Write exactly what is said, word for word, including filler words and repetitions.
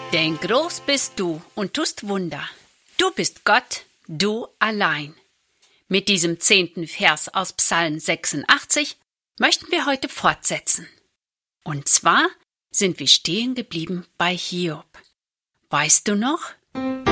Denn groß bist du und tust Wunder. Du bist Gott, du allein. Mit diesem zehnten Vers aus Psalm sechsundachtzig möchten wir heute fortsetzen. Und zwar sind wir stehen geblieben bei Hiob. Weißt du noch?